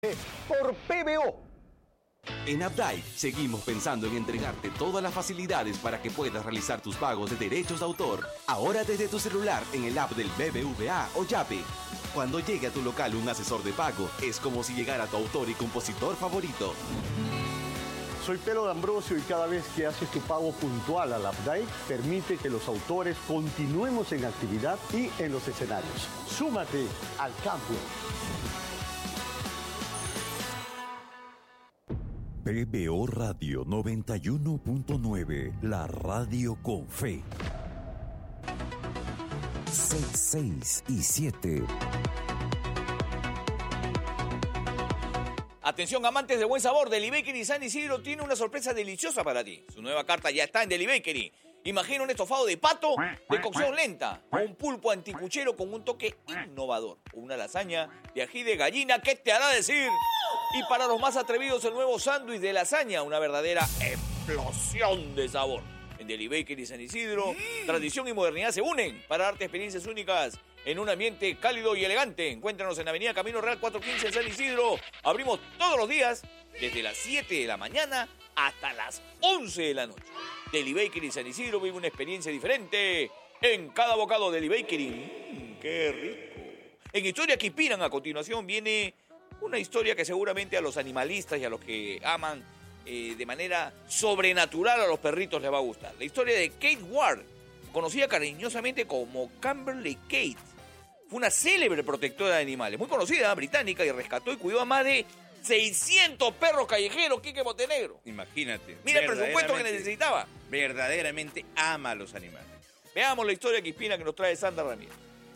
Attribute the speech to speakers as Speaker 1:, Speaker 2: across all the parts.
Speaker 1: por PBO.
Speaker 2: En Updike seguimos pensando en entregarte todas las facilidades para que puedas realizar tus pagos de derechos de autor. Ahora desde tu celular en el app del BBVA o Yape. Cuando llegue a tu local un asesor de pago, es como si llegara tu autor y compositor favorito.
Speaker 1: Soy Pedro D'Ambrosio y cada vez que haces tu pago puntual al Updike, permite que los autores continuemos en actividad y en los escenarios. Súmate al campo.
Speaker 3: PBO Radio 91.9, la radio con fe. 6 y 7.
Speaker 4: Atención, amantes de buen sabor, Deli Bakery San Isidro tiene una sorpresa deliciosa para ti. Su nueva carta ya está en Deli Bakery. Imagina un estofado de pato de cocción lenta, o un pulpo anticuchero con un toque innovador, o una lasaña de ají de gallina que te hará decir. Y para los más atrevidos, el nuevo sándwich de lasaña, una verdadera explosión de sabor. En Deli Bakery San Isidro, tradición y modernidad se unen para darte experiencias únicas en un ambiente cálido y elegante. Encuéntranos en Avenida Camino Real 415 en San Isidro. Abrimos todos los días desde las 7 de la mañana hasta las 11 de la noche. Deli Bakery San Isidro vive una experiencia diferente en cada bocado. Deli Bakery. ¡Qué rico! En Historia que Inspiran, a continuación viene una historia que seguramente a los animalistas y a los que aman de manera sobrenatural a los perritos les va a gustar. La historia de Kate Ward, conocida cariñosamente como Camberley Kate. Fue una célebre protectora de animales, muy conocida, británica, y rescató y cuidó a más de 600 perros callejeros, Quique Montenegro.
Speaker 5: Imagínate.
Speaker 4: Mira el presupuesto que necesitaba.
Speaker 5: Verdaderamente ama a los animales.
Speaker 4: Veamos la historia que inspira que nos trae Sandra Ramírez.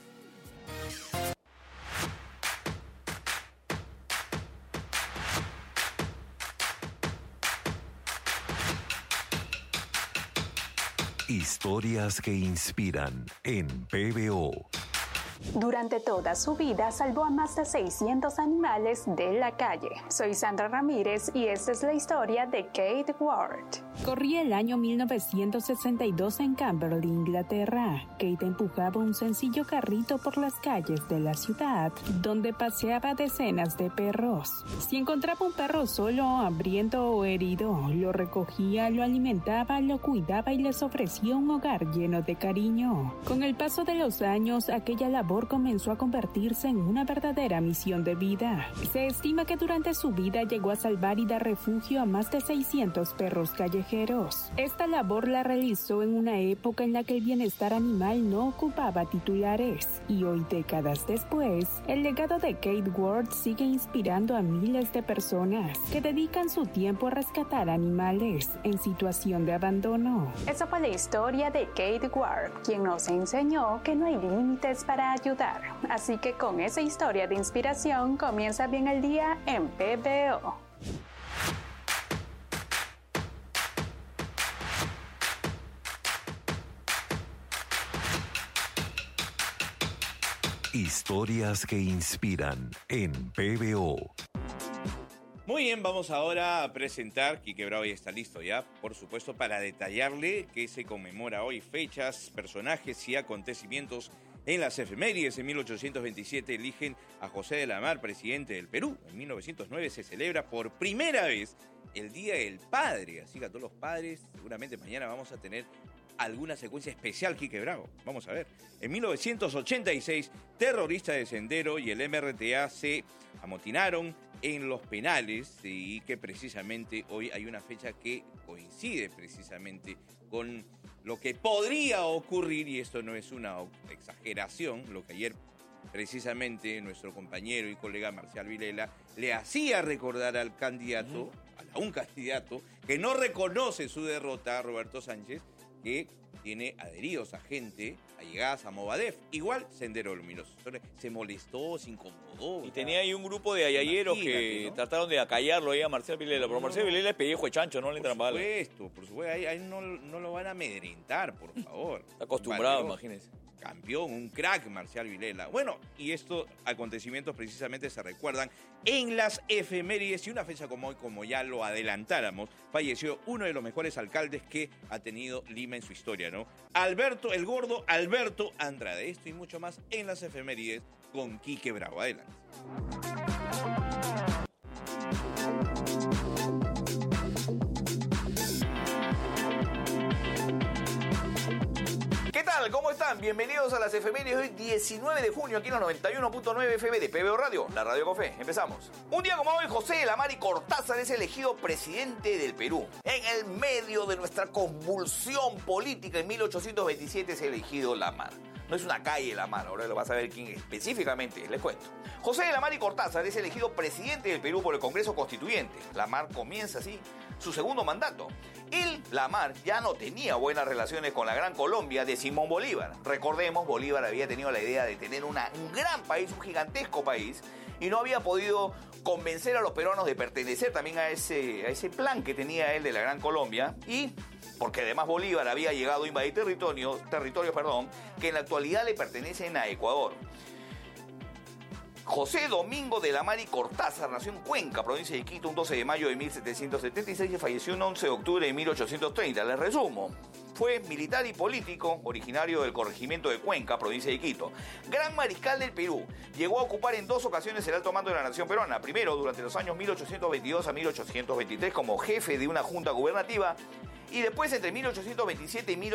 Speaker 3: Historias que inspiran en PBO.
Speaker 6: Durante toda su vida salvó a más de 600 animales de la calle. Soy Sandra Ramírez y esta es la historia de Kate Ward.
Speaker 7: Corría el año 1962 en Camberley, Inglaterra. Kate empujaba un sencillo carrito por las calles de la ciudad, donde paseaba decenas de perros. Si encontraba un perro solo, hambriento o herido, lo recogía, lo alimentaba, lo cuidaba y les ofrecía un hogar lleno de cariño. Con el paso de los años, aquella labor comenzó a convertirse en una verdadera misión de vida. Se estima que durante su vida llegó a salvar y dar refugio a más de 600 perros callejeros. Esta labor la realizó en una época en la que el bienestar animal no ocupaba titulares. Y hoy, décadas después, el legado de Kate Ward sigue inspirando a miles de personas que dedican su tiempo a rescatar animales en situación de abandono.
Speaker 6: Esa fue la historia de Kate Ward, quien nos enseñó que no hay límites para ayudar. Así que con esa historia de inspiración comienza bien el día en PBO.
Speaker 3: Historias que inspiran en PBO.
Speaker 5: Muy bien, vamos ahora a presentar, Quique Bravo ya está listo ya, por supuesto, para detallarle qué se conmemora hoy, fechas, personajes y acontecimientos en las efemérides. En 1827 eligen a José de la Mar presidente del Perú. En 1909 se celebra por primera vez el Día del Padre, así que a todos los padres, seguramente mañana vamos a tener alguna secuencia especial, Quique Bravo. Vamos a ver. En 1986, terroristas de Sendero y el MRTA se amotinaron en los penales, y que precisamente hoy hay una fecha que coincide precisamente con lo que podría ocurrir, y esto no es una exageración, lo que ayer precisamente nuestro compañero y colega Marcial Vilela le hacía recordar al candidato, a un candidato que no reconoce su derrota, Roberto Sánchez, que tiene adheridos a gente allegadas a Movadef. Igual Sendero Luminoso. Se molestó, se incomodó.
Speaker 4: Y tenía ahí un grupo de ayayeros que trataron de acallarlo ahí a Marcial Vilela. Pero Marcial Vilela es pellejo de chancho, no le entran balas.
Speaker 5: Por supuesto. Ahí no lo van a amedrentar, por favor.
Speaker 4: Está acostumbrado, imagínense.
Speaker 5: Campeón, un crack, Marcial Vilela. Bueno, y estos acontecimientos precisamente se recuerdan en las efemérides, y una fecha como hoy, como ya lo adelantáramos, falleció uno de los mejores alcaldes que ha tenido Lima en su historia, ¿no? Alberto, el gordo Alberto Andrade. Esto y mucho más en las efemérides con Quique Bravo. Adelante.
Speaker 4: tal? ¿Cómo están? Bienvenidos a las efemérides de hoy, 19 de junio, aquí en los 91.9 FM de PBO Radio, la Radio con Fe. Empezamos. Un día como hoy, José de la Mari Cortázar es elegido presidente del Perú. En el medio de nuestra convulsión política, en 1827 es elegido La Mar. No es una calle La Mar, ahora lo vas a ver quién específicamente es, les cuento. José de la Mari Cortázar es elegido presidente del Perú por el Congreso Constituyente. La Mar comienza así su segundo mandato. Él, La Mar, ya no tenía buenas relaciones con la Gran Colombia de Simón Bolívar. Recordemos, Bolívar había tenido la idea de tener un gran país, un gigantesco país, y no había podido convencer a los peruanos de pertenecer también a ese plan que tenía él de la Gran Colombia, y porque además Bolívar había llegado a invadir territorios que en la actualidad le pertenecen a Ecuador. José Domingo de la Mari Cortázar nació en Cuenca, provincia de Quito, un 12 de mayo de 1776 y falleció un 11 de octubre de 1830. Les resumo. Fue militar y político, originario del corregimiento de Cuenca, provincia de Quito. Gran mariscal del Perú. Llegó a ocupar en 2 ocasiones el alto mando de la nación peruana. Primero, durante los años 1822 a 1823 como jefe de una junta gubernativa, y después entre 1827 y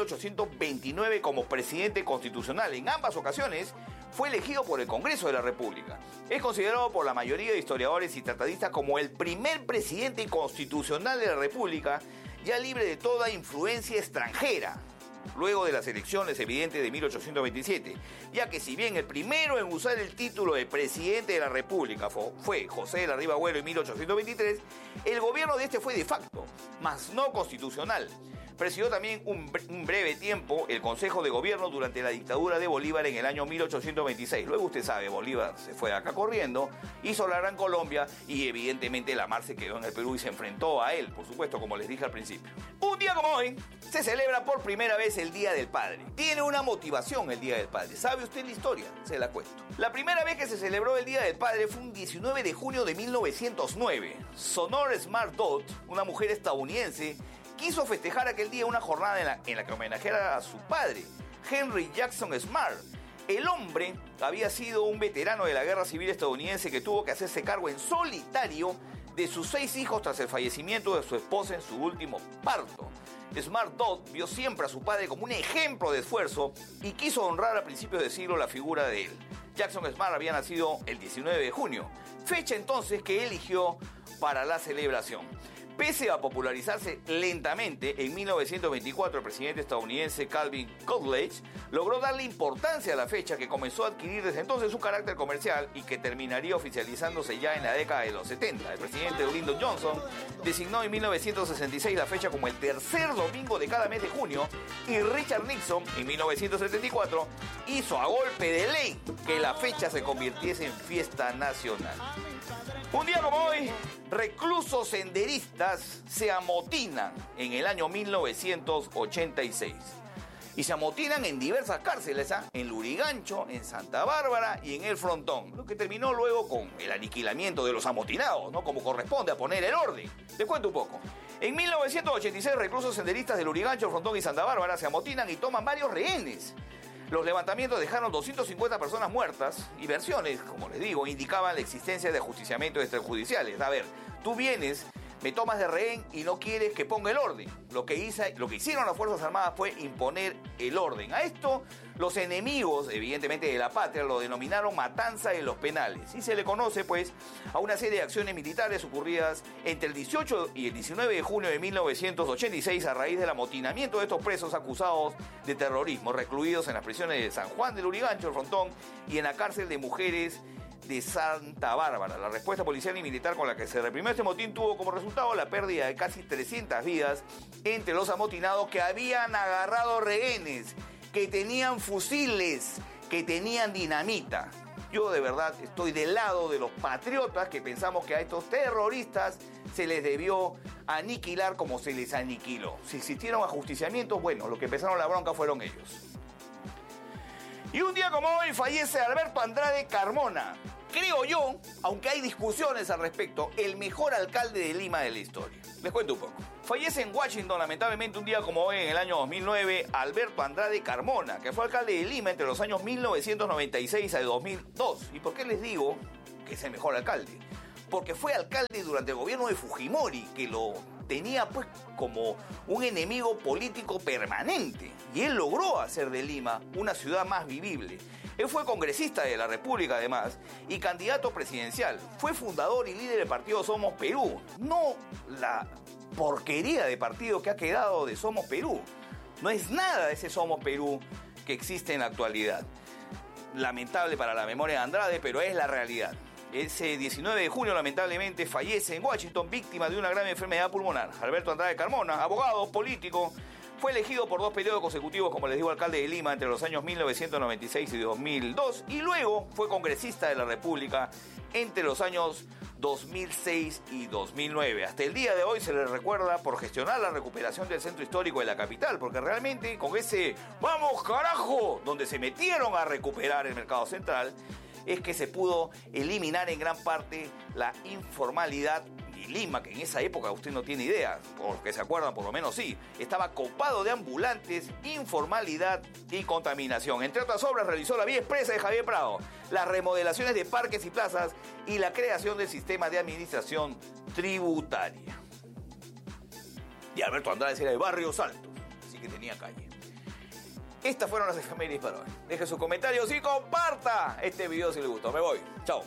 Speaker 4: 1829 como presidente constitucional. En ambas ocasiones fue elegido por el Congreso de la República. Es considerado por la mayoría de historiadores y tratadistas como el primer presidente constitucional de la República, ya libre de toda influencia extranjera, luego de las elecciones evidentes de 1827, ya que si bien el primero en usar el título de presidente de la República fue José de la Riva Agüero en 1823, el gobierno de este fue de facto, mas no constitucional. Presidió también un breve tiempo el Consejo de Gobierno durante la dictadura de Bolívar en el año 1826. Luego usted sabe, Bolívar se fue de acá corriendo, hizo la Gran Colombia y evidentemente La Mar se quedó en el Perú y se enfrentó a él, por supuesto, como les dije al principio. Un día como hoy se celebra por primera vez el Día del Padre. Tiene una motivación el Día del Padre. ¿Sabe usted la historia? Se la cuento. La primera vez que se celebró el Día del Padre fue un 19 de junio de 1909. Sonor Smart Dodd, una mujer estadounidense, quiso festejar aquel día una jornada en la que homenajeara a su padre, Henry Jackson Smart. El hombre había sido un veterano de la Guerra Civil estadounidense que tuvo que hacerse cargo en solitario de sus 6 hijos tras el fallecimiento de su esposa en su último parto. Smart Dodd vio siempre a su padre como un ejemplo de esfuerzo y quiso honrar a principios de siglo la figura de él. Jackson Smart había nacido el 19 de junio, fecha entonces que eligió para la celebración. Pese a popularizarse lentamente, en 1924 el presidente estadounidense Calvin Coolidge logró darle importancia a la fecha, que comenzó a adquirir desde entonces un carácter comercial y que terminaría oficializándose ya en la década de los 70. El presidente Lyndon Johnson designó en 1966 la fecha como el tercer domingo de cada mes de junio, y Richard Nixon en 1974 hizo a golpe de ley que la fecha se convirtiese en fiesta nacional. Un día como hoy, reclusos senderistas se amotinan en el año 1986. Y se amotinan en diversas cárceles, en Lurigancho, en Santa Bárbara y en El Frontón, lo que terminó luego con el aniquilamiento de los amotinados, ¿no? Como corresponde a poner el orden. Les cuento un poco. En 1986, reclusos senderistas de Lurigancho, El Frontón y Santa Bárbara se amotinan y toman varios rehenes. Los levantamientos dejaron 250 personas muertas y versiones, como les digo, indicaban la existencia de ajusticiamientos extrajudiciales. A ver, tú vienes, me tomas de rehén y no quieres que ponga el orden. Lo que hicieron las Fuerzas Armadas fue imponer el orden. A esto, los enemigos, evidentemente, de la patria lo denominaron matanza en los penales. Y se le conoce, pues, a una serie de acciones militares ocurridas entre el 18 y el 19 de junio de 1986 a raíz del amotinamiento de estos presos acusados de terrorismo, recluidos en las prisiones de San Juan del Lurigancho, El Frontón, y en la cárcel de mujeres de Santa Bárbara. La respuesta policial y militar con la que se reprimió este motín tuvo como resultado la pérdida de casi 300 vidas entre los amotinados que habían agarrado rehenes, que tenían fusiles, que tenían dinamita. Yo de verdad estoy del lado de los patriotas que pensamos que a estos terroristas se les debió aniquilar como se les aniquiló. Si existieron ajusticiamientos, bueno, los que empezaron la bronca fueron ellos. Y un día como hoy fallece Alberto Andrade Carmona. Creo yo, aunque hay discusiones al respecto, el mejor alcalde de Lima de la historia. Les cuento un poco. Fallece en Washington, lamentablemente, un día como hoy, en el año 2009, Alberto Andrade Carmona, que fue alcalde de Lima entre los años 1996 a 2002. ¿Y por qué les digo que es el mejor alcalde? Porque fue alcalde durante el gobierno de Fujimori, que lo tenía pues como un enemigo político permanente y él logró hacer de Lima una ciudad más vivible. Él fue congresista de la República además y candidato presidencial. Fue fundador y líder del partido Somos Perú. No la porquería de partido que ha quedado de Somos Perú. No es nada de ese Somos Perú que existe en la actualidad. Lamentable para la memoria de Andrade, pero es la realidad. Ese 19 de junio, lamentablemente, fallece en Washington víctima de una grave enfermedad pulmonar. Alberto Andrade Carmona, abogado, político, fue elegido por 2 periodos consecutivos, como les digo, alcalde de Lima entre los años 1996 y 2002, y luego fue congresista de la República entre los años 2006 y 2009. Hasta el día de hoy se le recuerda por gestionar la recuperación del centro histórico de la capital, porque realmente con ese ¡vamos carajo!, donde se metieron a recuperar el mercado central, es que se pudo eliminar en gran parte la informalidad. Y Lima, que en esa época usted no tiene idea, por los que se acuerdan por lo menos sí, estaba copado de ambulantes, informalidad y contaminación. Entre otras obras realizó la vía expresa de Javier Prado, las remodelaciones de parques y plazas y la creación del sistema de administración tributaria. Y Alberto Andrade era de Barrios Altos, así que tenía calle. Estas fueron las efemérides para hoy. Deje sus comentarios y comparta este video si le gustó. Me voy. Chao.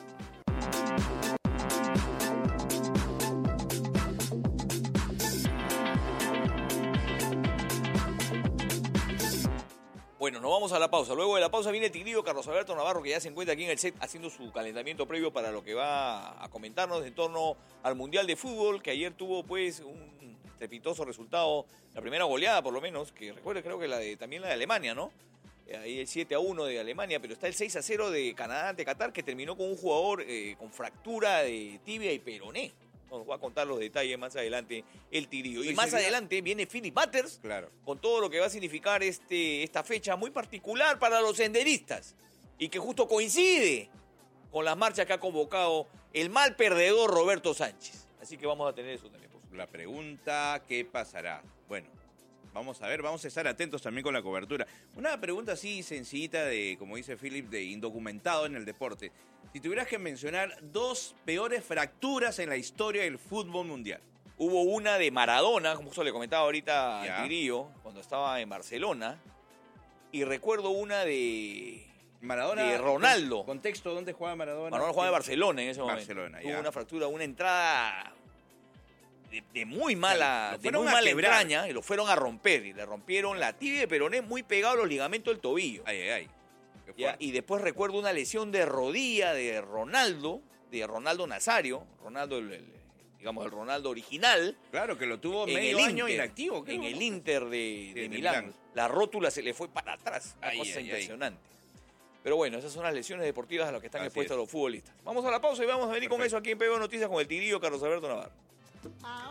Speaker 4: Bueno, nos vamos a la pausa. Luego de la pausa viene el tigrillo Carlos Alberto Navarro, que ya se encuentra aquí en el set haciendo su calentamiento previo para lo que va a comentarnos en torno al Mundial de Fútbol, que ayer tuvo pues un estrepitoso resultado, la primera goleada por lo menos, que recuerde creo que también la de Alemania, ¿no? Ahí el 7-1 de Alemania, pero está el 6-0 de Canadá ante Qatar, que terminó con un jugador con fractura de tibia y peroné. Nos va a contar los detalles más adelante el tigrillo. Y más adelante viene Philip Butters, claro, con todo lo que va a significar esta fecha muy particular para los senderistas y que justo coincide con las marchas que ha convocado el mal perdedor Roberto Sánchez. Así que vamos a tener eso también.
Speaker 5: La pregunta, ¿qué pasará? Bueno, vamos a ver, vamos a estar atentos también con la cobertura. Una pregunta así sencillita de, como dice Philip, de indocumentado en el deporte. Si tuvieras que mencionar 2 peores fracturas en la historia del fútbol mundial.
Speaker 4: Hubo una de Maradona, como eso le comentaba ahorita al Tigrillo, cuando estaba en Barcelona. Y recuerdo una de
Speaker 5: Maradona,
Speaker 4: de Ronaldo.
Speaker 5: ¿Contexto? ¿Dónde jugaba Maradona?
Speaker 4: Maradona jugaba en Barcelona en ese momento.
Speaker 5: Barcelona,
Speaker 4: Hubo una fractura, una entrada de muy mala, entraña, y lo fueron a romper. Y le rompieron la tibia de peroné muy pegado a los ligamentos del tobillo.
Speaker 5: Ay.
Speaker 4: ¿Ya? Y después recuerdo una lesión de rodilla de Ronaldo Nazario, Ronaldo el Ronaldo original.
Speaker 5: Claro, que lo tuvo medio año inactivo.
Speaker 4: En el Inter de Milán. La rótula se le fue para atrás. Una cosa impresionante. Pero bueno, esas son las lesiones deportivas a las que están expuestos los futbolistas. Vamos a la pausa y vamos a venir con eso aquí en PBO Noticias con el tigrillo Carlos Alberto Navarro.